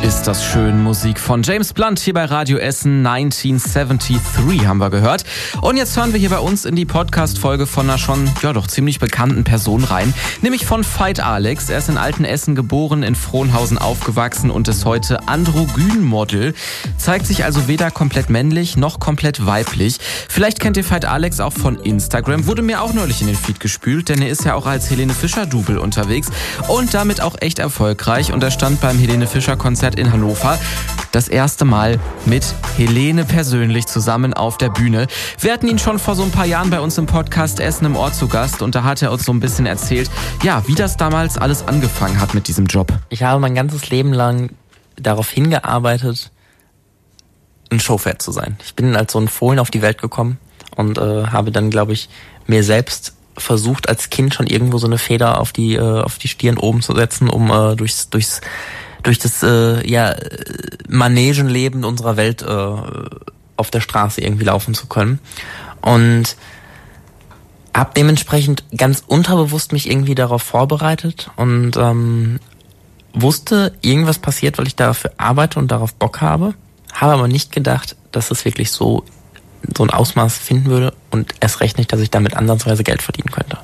Ist das schön, Musik von James Blunt hier bei Radio Essen. 1973 haben wir gehört. Und jetzt hören wir hier bei uns in die Podcast-Folge von einer schon, doch ziemlich bekannten Person rein. Nämlich von Veit Alex. Er ist in Altenessen geboren, in Frohnhausen aufgewachsen und ist heute Androgyn-Model. Zeigt sich also weder komplett männlich noch komplett weiblich. Vielleicht kennt ihr Veit Alex auch von Instagram. Wurde mir auch neulich in den Feed gespült, denn er ist ja auch als Helene Fischer-Double unterwegs. Und damit auch echt erfolgreich. Und er stand beim Helene Fischer-Konzert in Hannover das erste Mal mit Helene persönlich zusammen auf der Bühne. Wir hatten ihn schon vor so ein paar Jahren bei uns im Podcast Essen im Ohr zu Gast und da hat er uns so ein bisschen erzählt, wie das damals alles angefangen hat mit diesem Job. Ich habe mein ganzes Leben lang darauf hingearbeitet, ein Showpferd zu sein. Ich bin als so ein Fohlen auf die Welt gekommen und habe dann, glaube ich, mir selbst versucht, als Kind schon irgendwo so eine Feder auf die Stirn oben zu setzen, um durch das Manegenleben unserer Welt auf der Straße irgendwie laufen zu können. Und habe dementsprechend ganz unterbewusst mich irgendwie darauf vorbereitet und wusste, irgendwas passiert, weil ich dafür arbeite und darauf Bock habe. Habe aber nicht gedacht, dass es wirklich so ein Ausmaß finden würde und erst recht nicht, dass ich damit ansatzweise Geld verdienen könnte.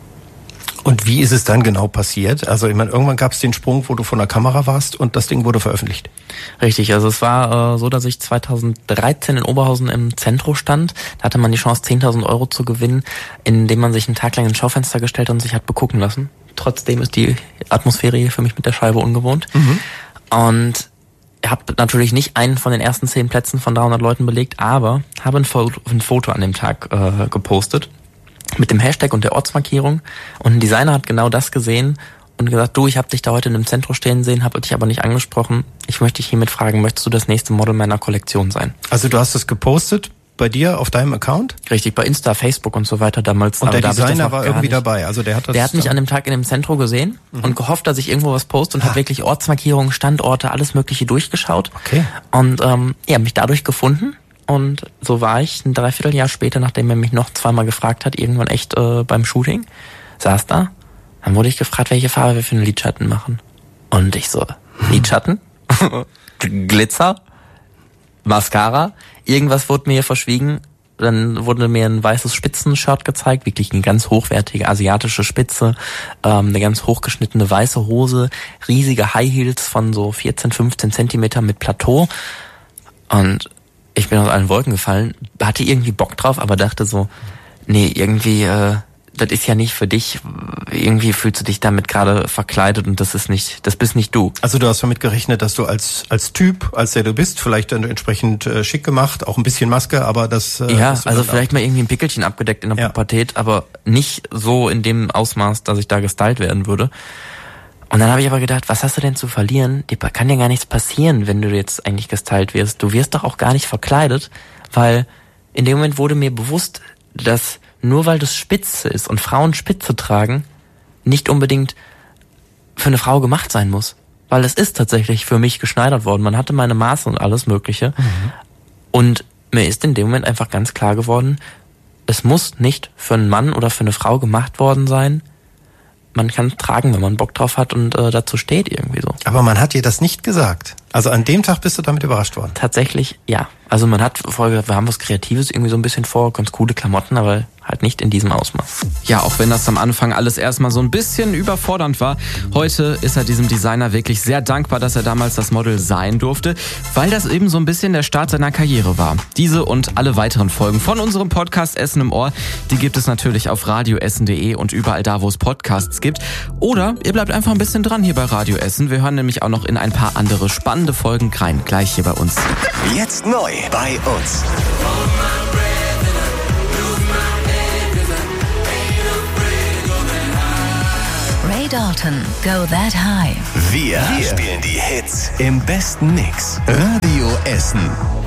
Und wie ist es dann genau passiert? Also ich meine, irgendwann gab es den Sprung, wo du vor der Kamera warst und das Ding wurde veröffentlicht. Richtig, also es war so, dass ich 2013 in Oberhausen im Zentrum stand. Da hatte man die Chance, 10.000 Euro zu gewinnen, indem man sich einen Tag lang ins Schaufenster gestellt hat und sich hat begucken lassen. Trotzdem ist die Atmosphäre hier für mich mit der Scheibe ungewohnt. Mhm. Und ich habe natürlich nicht einen von den ersten 10 Plätzen von 300 Leuten belegt, aber habe ein Foto an dem Tag gepostet mit dem Hashtag und der Ortsmarkierung. Und ein Designer hat genau das gesehen und gesagt, du, ich habe dich da heute in einem Zentrum stehen sehen, habe dich aber nicht angesprochen. Ich möchte dich hiermit fragen, möchtest du das nächste Model meiner Kollektion sein? Also du hast das gepostet bei dir auf deinem Account? Richtig, bei Insta, Facebook und so weiter damals. Und der Designer war irgendwie dabei? Also der hat mich an dem Tag in dem Zentrum gesehen und gehofft, dass ich irgendwo was poste und hat wirklich Ortsmarkierungen, Standorte, alles Mögliche durchgeschaut. Okay. Und mich dadurch gefunden. Und so war ich ein Dreivierteljahr später, nachdem er mich noch zweimal gefragt hat, irgendwann echt beim Shooting, saß da. Dann wurde ich gefragt, welche Farbe wir für einen Lidschatten machen. Und ich so, Lidschatten? Glitzer? Mascara? Irgendwas wurde mir verschwiegen. Dann wurde mir ein weißes Spitzenshirt gezeigt, wirklich eine ganz hochwertige asiatische Spitze, eine ganz hochgeschnittene weiße Hose, riesige High Heels von so 14, 15 Zentimeter mit Plateau. Und ich bin aus allen Wolken gefallen, hatte irgendwie Bock drauf, aber dachte so, nee, irgendwie, das ist ja nicht für dich. Irgendwie fühlst du dich damit gerade verkleidet und das bist nicht du. Also du hast damit gerechnet, dass du als Typ, als der du bist, vielleicht dann entsprechend schick gemacht, auch ein bisschen Maske, aber das... also vielleicht mal irgendwie ein Pickelchen abgedeckt in der Pubertät, aber nicht so in dem Ausmaß, dass ich da gestylt werden würde. Und dann habe ich aber gedacht, was hast du denn zu verlieren? Dir kann ja gar nichts passieren, wenn du jetzt eigentlich gestylt wirst. Du wirst doch auch gar nicht verkleidet, weil in dem Moment wurde mir bewusst, dass nur weil das spitze ist und Frauen Spitze tragen, nicht unbedingt für eine Frau gemacht sein muss. Weil es ist tatsächlich für mich geschneidert worden. Man hatte meine Maße und alles Mögliche. Mhm. Und mir ist in dem Moment einfach ganz klar geworden, es muss nicht für einen Mann oder für eine Frau gemacht worden sein. Man kann es tragen, wenn man Bock drauf hat und dazu steht irgendwie so. Aber man hat dir das nicht gesagt. Also an dem Tag bist du damit überrascht worden? Tatsächlich, ja. Also man hat vorher gesagt, wir haben was Kreatives irgendwie so ein bisschen vor, ganz coole Klamotten, aber halt nicht in diesem Ausmaß. Ja, auch wenn das am Anfang alles erstmal so ein bisschen überfordernd war, heute ist er diesem Designer wirklich sehr dankbar, dass er damals das Model sein durfte, weil das eben so ein bisschen der Start seiner Karriere war. Diese und alle weiteren Folgen von unserem Podcast Essen im Ohr, die gibt es natürlich auf radioessen.de und überall da, wo es Podcasts gibt. Oder ihr bleibt einfach ein bisschen dran hier bei Radio Essen. Wir hören nämlich auch noch in ein paar andere spannende Folgen rein, gleich hier bei uns. Jetzt neu bei uns. Ray Dalton, Go That High. Wir spielen die Hits im besten Mix. Radio Essen.